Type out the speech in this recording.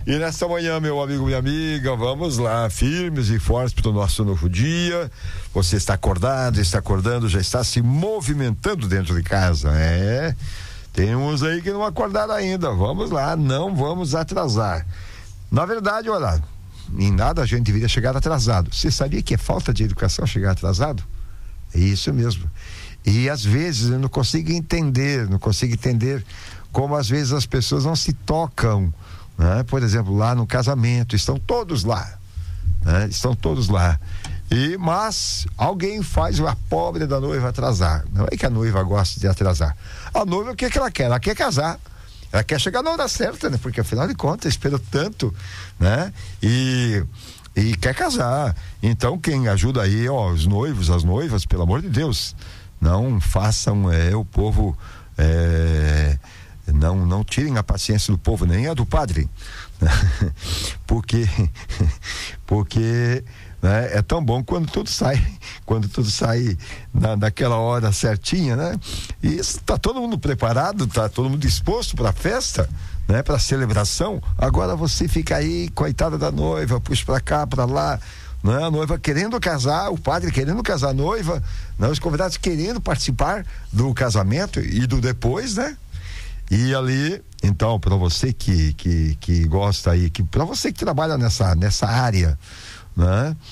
E nesta manhã, meu amigo, minha amiga, vamos lá, firmes e fortes para o nosso novo dia. Você está acordado, está acordando, já está se movimentando dentro de casa, Tem uns aí que não acordaram ainda. Vamos lá, não vamos atrasar. Na verdade, olha, em nada a gente deveria chegar atrasado. Você sabia que é falta de educação chegar atrasado? É isso mesmo. E às vezes eu não consigo entender como às vezes as pessoas não se tocam, né? Por exemplo, lá no casamento, estão todos lá, né? Estão todos lá. Mas alguém faz a pobre da noiva atrasar. Não é que a noiva gosta de atrasar. A noiva, o que ela quer? Ela quer casar. Ela quer chegar na hora certa, né? Porque afinal de contas, esperou tanto, né? E quer casar. Então, quem ajuda aí, os noivos, as noivas, pelo amor de Deus, não façam o povo, não tirem a paciência do povo, nem a do padre, né? porque né, é tão bom quando tudo sai naquela hora certinha, né? E está todo mundo preparado, está todo mundo disposto para a festa, né? Para a celebração. Agora você fica aí, coitada da noiva, puxa para cá, para lá, né? A noiva querendo casar, o padre querendo casar a noiva, né? Os convidados querendo participar do casamento e do depois, né? E ali, então, para você que gosta aí, para você que trabalha nessa área, né?